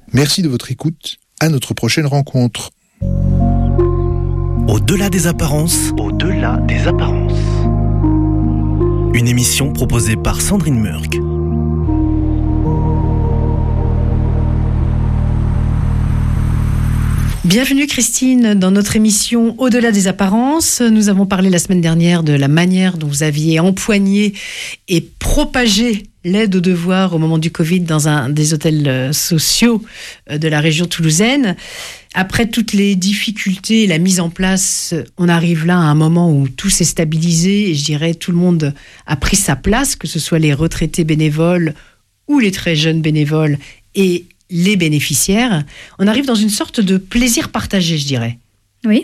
Merci de votre écoute. À notre prochaine rencontre. Au-delà des apparences. Au-delà des apparences. Une émission proposée par Sandrine Murk. Bienvenue Christine dans notre émission Au-delà des apparences. Nous avons parlé la semaine dernière de la manière dont vous aviez empoigné et propagé l'aide aux devoirs au moment du Covid dans un des hôtels sociaux de la région toulousaine. Après toutes les difficultés et la mise en place, on arrive là à un moment où tout s'est stabilisé et je dirais tout le monde a pris sa place, que ce soit les retraités bénévoles ou les très jeunes bénévoles et les bénéficiaires. On arrive dans une sorte de plaisir partagé, je dirais. Oui.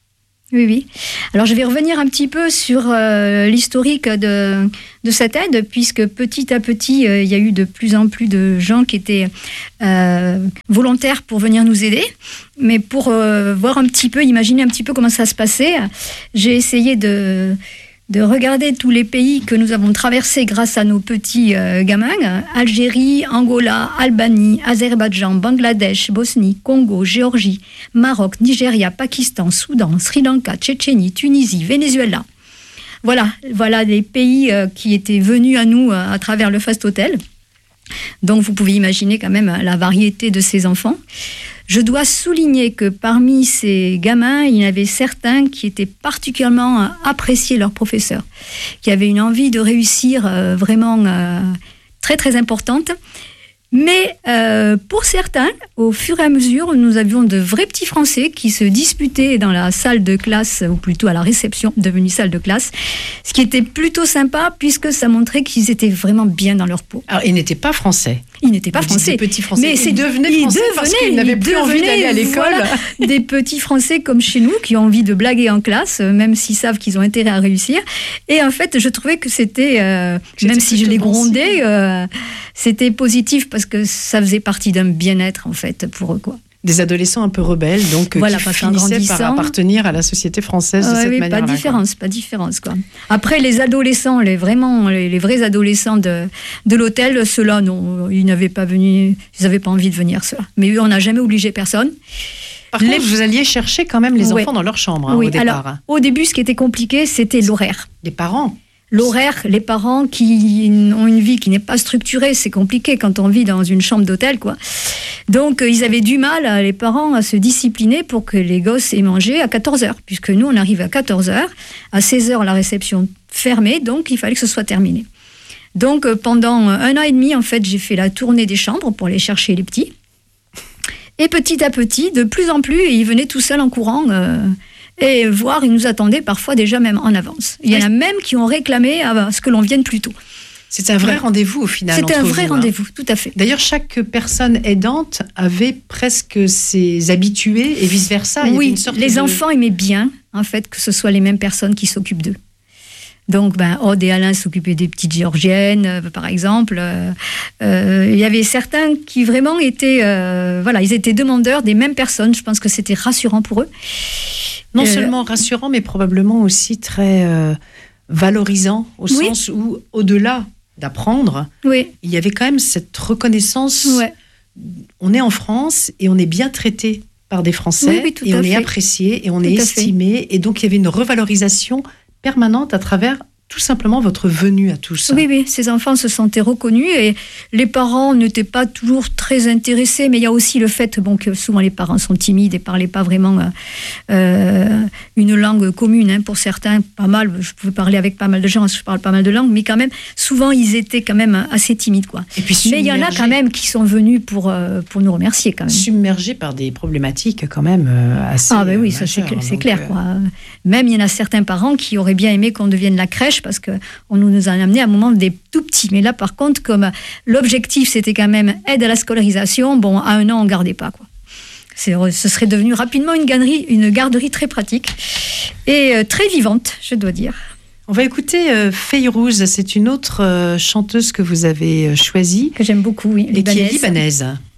Alors, je vais revenir un petit peu sur l'historique de cette aide, puisque petit à petit, il y a eu de plus en plus de gens qui étaient volontaires pour venir nous aider. Mais pour voir un petit peu, imaginer un petit peu comment ça se passait, j'ai essayé de regarder tous les pays que nous avons traversés grâce à nos petits gamins. Algérie, Angola, Albanie, Azerbaïdjan, Bangladesh, Bosnie, Congo, Géorgie, Maroc, Nigeria, Pakistan, Soudan, Sri Lanka, Tchétchénie, Tunisie, Venezuela. Voilà les pays qui étaient venus à nous à travers le Fast Hotel. Donc vous pouvez imaginer quand même la variété de ces enfants. Je dois souligner que parmi ces gamins, il y en avait certains qui étaient particulièrement appréciés leurs professeurs, qui avaient une envie de réussir vraiment très très importante. Mais pour certains, au fur et à mesure, nous avions de vrais petits Français qui se disputaient dans la salle de classe, ou plutôt à la réception, devenue salle de classe, ce qui était plutôt sympa puisque ça montrait qu'ils étaient vraiment bien dans leur peau. Alors, ils n'étaient pas français. Ils n'étaient pas français. Des petits français. Mais ils devenaient français parce qu'ils n'avaient plus envie d'aller à l'école. Voilà, des petits français comme chez nous qui ont envie de blaguer en classe, même s'ils savent qu'ils ont intérêt à réussir. Et en fait, je trouvais que c'était, même si je les grondais, c'était positif parce que ça faisait partie d'un bien-être en fait pour eux, quoi. Des adolescents un peu rebelles, donc voilà, qui finissaient par appartenir à la société française de cette manière-là. Pas différence, quoi. Après, les adolescents, les vrais adolescents de l'hôtel, ceux-là, non, ils n'avaient pas envie de venir, ceux-là. Mais eux, on n'a jamais obligé personne. Par contre, vous alliez chercher quand même les enfants dans leur chambre au départ. Alors, au début, ce qui était compliqué, c'était l'horaire. Les parents. L'horaire, les parents qui ont une vie qui n'est pas structurée, c'est compliqué quand on vit dans une chambre d'hôtel, quoi. Donc, ils avaient du mal, les parents, à se discipliner pour que les gosses aient mangé à 14h, puisque nous, on arrive à 14h, à 16h, la réception fermée, donc il fallait que ce soit terminé. Donc, pendant 1 an et demi, en fait, j'ai fait la tournée des chambres pour aller chercher les petits. Et petit à petit, de plus en plus, ils venaient tout seuls en courant, et voire, ils nous attendaient parfois déjà même en avance. Il y en a même qui ont réclamé à ce que l'on vienne plus tôt. C'est un vrai rendez-vous au final. C'était un vrai rendez-vous, tout à fait. D'ailleurs, chaque personne aidante avait presque ses habitués et vice-versa. Oui, les enfants aimaient bien, en fait, que ce soit les mêmes personnes qui s'occupent d'eux. Donc, Aude et Alain s'occupaient des petites Géorgiennes, par exemple. Il y avait certains qui vraiment étaient, ils étaient demandeurs des mêmes personnes. Je pense que c'était rassurant pour eux. Non seulement rassurant, mais probablement aussi très valorisant, au sens où, au-delà d'apprendre, il y avait quand même cette reconnaissance. Ouais. On est en France et on est bien traité par des Français, et on est apprécié et on est estimé. Et donc, il y avait une revalorisation permanente à travers tout simplement votre venue à tous. Oui, ces enfants se sentaient reconnus et les parents n'étaient pas toujours très intéressés, mais il y a aussi le fait que souvent les parents sont timides et ne parlaient pas vraiment une langue commune. Pour certains, pas mal, je pouvais parler avec pas mal de gens, parce que je parle pas mal de langues, mais quand même, souvent ils étaient quand même assez timides, quoi. Et puis mais il y en a quand même qui sont venus pour nous remercier quand même. Submergés par des problématiques quand même assez oui, ça c'est clair, quoi. Même il y en a certains parents qui auraient bien aimé qu'on devienne la crèche, parce qu'on nous a amené à un moment des tout petits. Mais là, par contre, comme l'objectif, c'était quand même aide à la scolarisation, à 1 an, on ne gardait pas, quoi. Ce serait devenu rapidement une garderie très pratique et très vivante, je dois dire. On va écouter Feyrouz, c'est une autre chanteuse que vous avez choisie. Que j'aime beaucoup, oui. Et qui est libanaise.